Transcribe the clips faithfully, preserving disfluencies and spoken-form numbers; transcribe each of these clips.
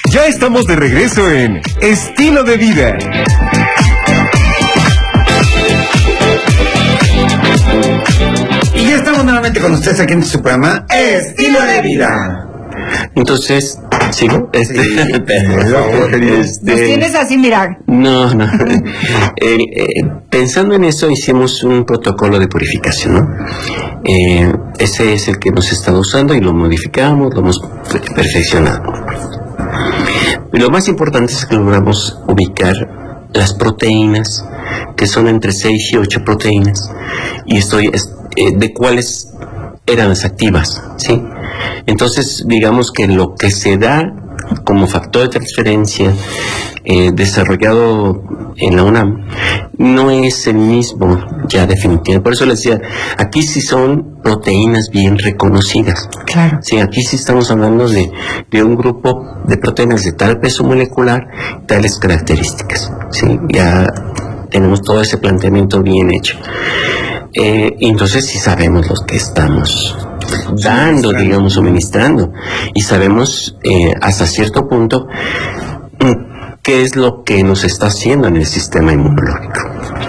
Ya estamos de regreso en Estilo de Vida. Y ya estamos nuevamente con ustedes aquí en su programa Estilo de Vida. Entonces, ¿sigo? Este, Sí, este, Nos tienes así, mira. No, no. Eh, eh, pensando en eso, hicimos un protocolo de purificación, ¿no? Eh, ese es el que hemos estado usando y lo modificamos, lo hemos perfeccionado. Y lo más importante es que logramos ubicar las proteínas, que son entre seis y ocho proteínas, y estoy eh, de cuáles eran las activas, ¿sí? Entonces, digamos que lo que se da como factor de transferencia eh, desarrollado en la UNAM no es el mismo ya definitivo. Por eso les decía, aquí sí son proteínas bien reconocidas. Claro. Sí, aquí sí estamos hablando de, de un grupo de proteínas de tal peso molecular, tales características. Sí, ya tenemos todo ese planteamiento bien hecho. Eh, entonces sí sabemos lo que estamos dando, digamos, suministrando, y sabemos eh, hasta cierto punto qué es lo que nos está haciendo en el sistema inmunológico.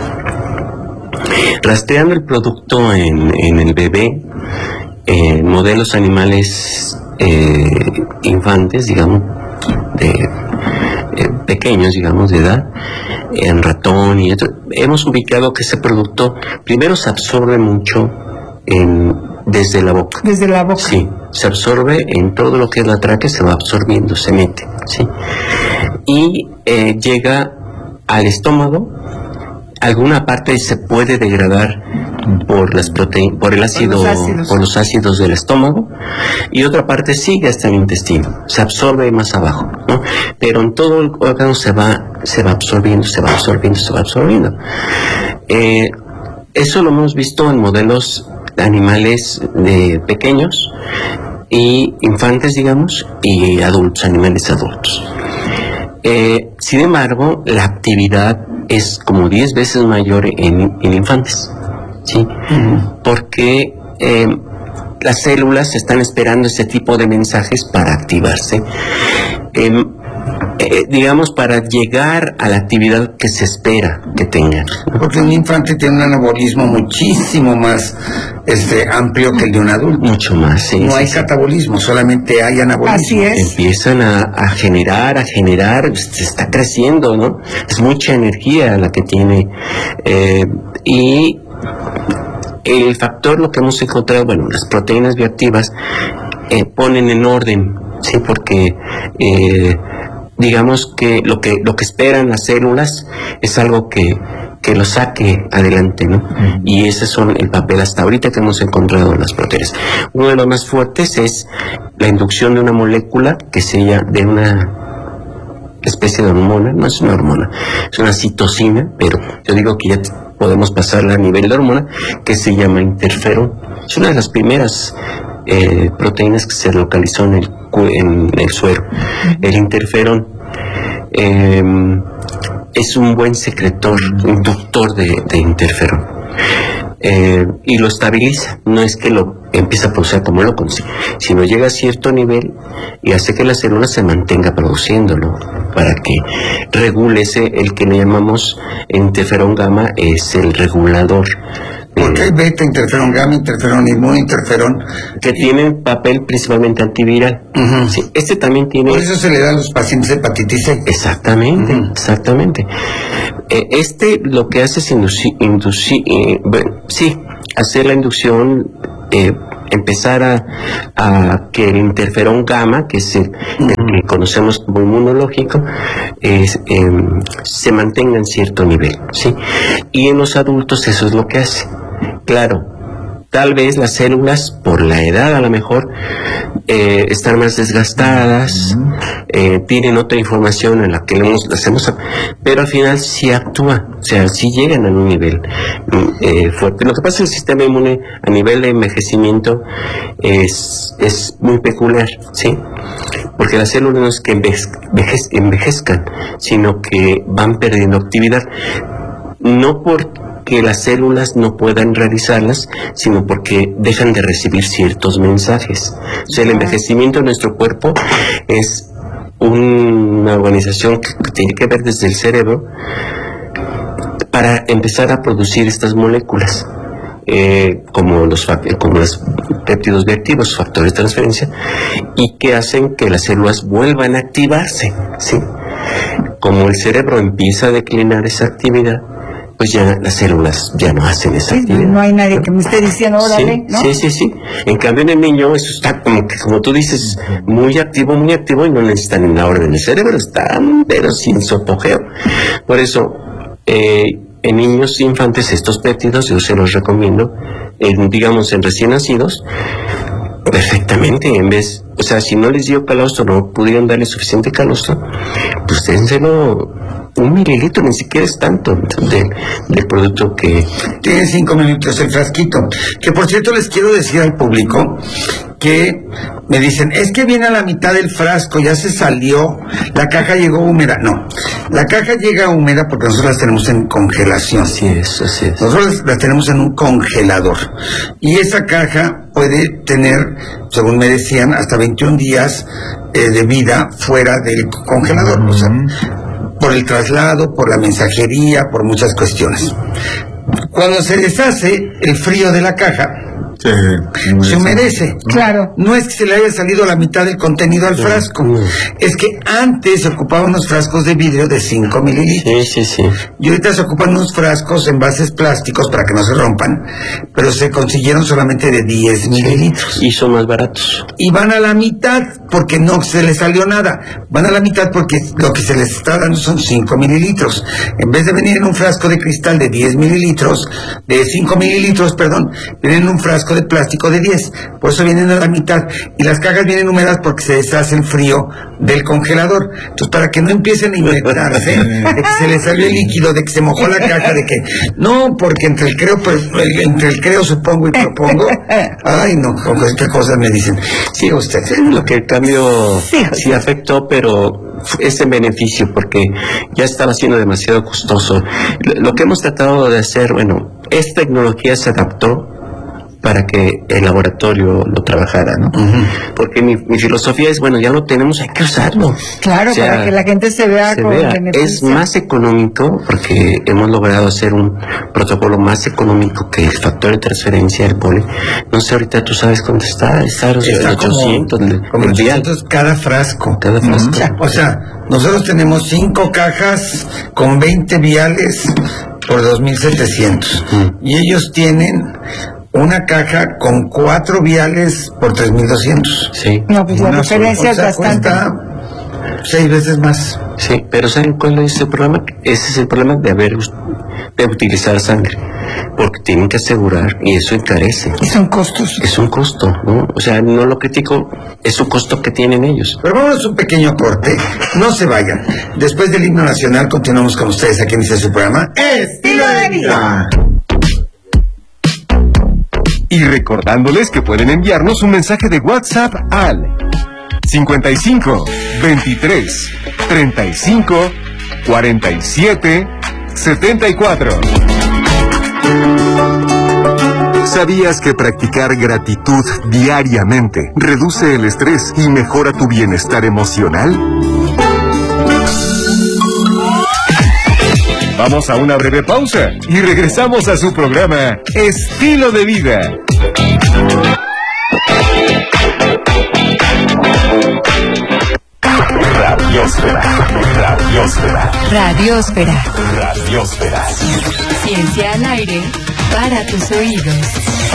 Rastreando el producto en, en el bebé, en modelos animales eh, infantes, digamos, de eh, pequeños, digamos, de edad, en ratón y otro, hemos ubicado que ese producto primero se absorbe mucho en, desde la boca. Desde la boca. Sí, se absorbe en todo lo que es la tráquea, se va absorbiendo, se mete, ¿sí? Y eh, llega al estómago, alguna parte se puede degradar por las proteínas, por el ácido, por los ácidos. por los ácidos del estómago, y otra parte sigue hasta el intestino, se absorbe más abajo, ¿no? Pero en todo el órgano se va, se va absorbiendo, se va absorbiendo, se va absorbiendo. Eh, eso lo hemos visto en modelos animales de pequeños y infantes, digamos, y adultos, animales adultos. Eh, sin embargo, la actividad es como diez veces mayor en, en infantes, ¿sí? Uh-huh. Porque eh, las células están esperando ese tipo de mensajes para activarse, eh, eh, digamos, para llegar a la actividad que se espera que tengan. Porque un infante tiene un anabolismo muchísimo más este amplio que el de un adulto. Mucho más, sí. No sí, hay sí. catabolismo, solamente hay anabolismo. Así es. Empiezan a, a generar, a generar, se está creciendo, ¿no? Es mucha energía la que tiene. Eh, y el factor, lo que hemos encontrado, bueno, las proteínas bioactivas eh, ponen en orden, ¿sí? Porque eh, digamos que lo que lo que esperan las células es algo que, que lo saque adelante, ¿no? Uh-huh. Y ese son el papel hasta ahorita que hemos encontrado en las proteínas. Uno de los más fuertes es la inducción de una molécula que sería de una especie de hormona, no es una hormona, es una citocina, pero yo digo que ya podemos pasarla a nivel de hormona, que se llama interferón. Es una de las primeras eh, proteínas que se localizó en el, en el suero. El interferón eh, es un buen secretor, inductor de, de interferón. Eh, y lo estabiliza, no es que lo empieza a producir como loco, sino llega a cierto nivel y hace que la célula se mantenga produciéndolo para que regule ese, el que le llamamos interferón gamma, es el regulador. Porque hay beta, interferón gamma, interferón inmune, interferón que tienen papel principalmente antiviral. Uh-huh. Sí, este también tiene. Por eso se le da a los pacientes hepatitis C. Exactamente, uh-huh. exactamente. Eh, este lo que hace es inducir, inducir eh, bueno, sí, hacer la inducción, eh, empezar a, a que el interferón gamma, que es el, uh-huh. el que conocemos como inmunológico, es, eh, se mantenga en cierto nivel, ¿sí? Y en los adultos eso es lo que hace. Claro, tal vez las células, por la edad a lo mejor, eh, están más desgastadas, eh, tienen otra información en la que le hacemos, pero al final sí actúa, o sea, sí llegan a un nivel eh, fuerte. Lo que pasa es que el sistema inmune a nivel de envejecimiento es, es muy peculiar, ¿sí? Porque las células no es que envejez, envejezcan, sino que van perdiendo actividad, no por que las células no puedan realizarlas, sino porque dejan de recibir ciertos mensajes. O sea, el envejecimiento de nuestro cuerpo es una organización que tiene que ver desde el cerebro para empezar a producir estas moléculas. Eh, como los como los péptidos bioactivos, factores de transferencia, y que hacen que las células vuelvan a activarse, ¿sí? Como el cerebro empieza a declinar esa actividad, pues ya las células ya no hacen esa Sí, actividad. no hay nadie que me esté diciendo, órale, Sí, ¿no? sí, sí, sí. En cambio en el niño eso está como que, como tú dices, muy activo, muy activo, y no necesitan en la orden. El cerebro está, pero sin su apogeo. Por eso, eh, en niños infantes estos péptidos yo se los recomiendo, en, digamos en recién nacidos, perfectamente, en vez, o sea, si no les dio calostro, no pudieron darle suficiente calostro, pues dénselo un mililitro, ni siquiera es tanto de, del producto que... Tiene cinco minutos el frasquito. Que por cierto les quiero decir al público que me dicen, es que viene a la mitad del frasco, ya se salió, la caja llegó húmeda. No, la caja llega húmeda porque nosotros las tenemos en congelación. Así es, así es. Nosotros las tenemos en un congelador. Y esa caja puede tener, según me decían, hasta veintiún días eh, de vida fuera del congelador. O sea, por el traslado, por la mensajería, por muchas cuestiones. Cuando se deshace el frío de la caja, Sí, se humedece. Claro. No es que se le haya salido la mitad del contenido al frasco, es que antes se ocupaban unos frascos de vidrio de cinco mililitros. Sí, sí, sí. Y ahorita se ocupan unos frascos en envases plásticos para que no se rompan, pero se consiguieron solamente de diez mililitros. Y son más baratos. Y van a la mitad porque no se les salió nada. Van a la mitad porque lo que se les está dando son cinco mililitros. En vez de venir en un frasco de cristal de diez mililitros, de cinco mililitros, perdón, vienen en un frasco de plástico de diez. Por eso vienen a la mitad. Y las cajas vienen húmedas porque se deshace el frío del congelador. Entonces, para que no empiecen a inventarse de que se les salió el líquido, de que se mojó la caja, de que no, porque entre el creo, pues, el- entre el creo supongo y propongo. Ay, no, qué cosas me dicen. Sí, usted. Lo que el cambio sí afectó, pero es en beneficio porque ya estaba siendo demasiado costoso. Lo, lo que hemos tratado de hacer, bueno, esta tecnología se adaptó para que el laboratorio lo trabajara, ¿no? Ujú. Porque mi, mi filosofía es, bueno, ya lo tenemos, hay que usarlo. Claro, O sea, para que la gente se vea se con vea. beneficio. Es más económico porque hemos logrado hacer un protocolo más económico que el factor de transferencia del poli. No sé, ahorita tú sabes cuánto está, está a los Está como, ochocientos, el- como el vial. ochocientos cada frasco. Cada frasco. O sea, nosotros tenemos cinco cajas con veinte viales por dos mil setecientos. Mm. Y ellos tienen una caja con cuatro viales por tres mil doscientos. Sí, No, pues la Una diferencia es sola. O sea, bastante. cuesta seis veces más. sí, pero ¿saben cuál es el problema? Ese es el problema de haber us- de utilizar sangre, porque tienen que asegurar y eso encarece. Y son costos. Es un costo, ¿no? O sea, no lo critico, es un costo que tienen ellos. Pero vamos a un pequeño corte. No se vayan. Después del himno nacional continuamos con ustedes aquí en este su programa Estilo de Vida. Y recordándoles que pueden enviarnos un mensaje de WhatsApp al cincuenta y cinco, veintitrés, treinta y cinco, cuarenta y siete, setenta y cuatro. ¿Sabías que practicar gratitud diariamente reduce el estrés y mejora tu bienestar emocional? Vamos a una breve pausa y regresamos a su programa Estilo de Vida. Radiosfera, Radiosfera, Radiosfera. Radiosfera. Ciencia al aire para tus oídos.